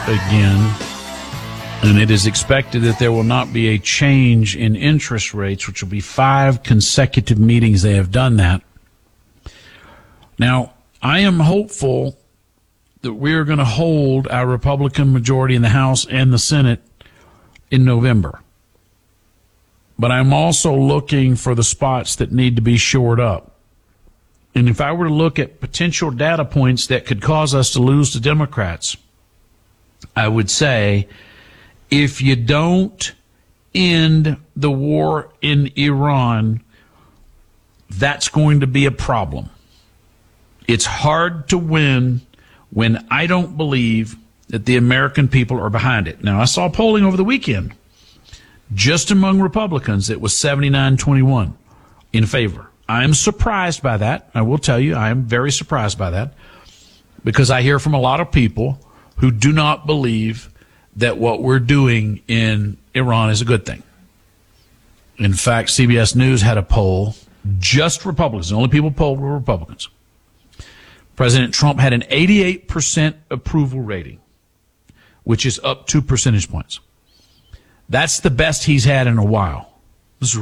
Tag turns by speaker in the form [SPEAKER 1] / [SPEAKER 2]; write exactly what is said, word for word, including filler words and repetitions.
[SPEAKER 1] again, and it is expected that there will not be a change in interest rates, which will be five consecutive meetings they have done that. Now, I am hopeful that we're going to hold our Republican majority in the House and the Senate in November. But I'm also looking for the spots that need to be shored up. And if I were to look at potential data points that could cause us to lose to Democrats, I would say if you don't end the war in Iran, that's going to be a problem. It's hard to win when I don't believe that the American people are behind it. Now, I saw polling over the weekend. Just among Republicans, it was seventy-nine twenty-one in favor. I am surprised by that. I will tell you, I am very surprised by that because I hear from a lot of people who do not believe that what we're doing in Iran is a good thing. In fact, C B S News had a poll, just Republicans. The only people polled were Republicans. President Trump had an eighty-eight percent approval rating, which is up two percentage points. That's the best he's had in a while.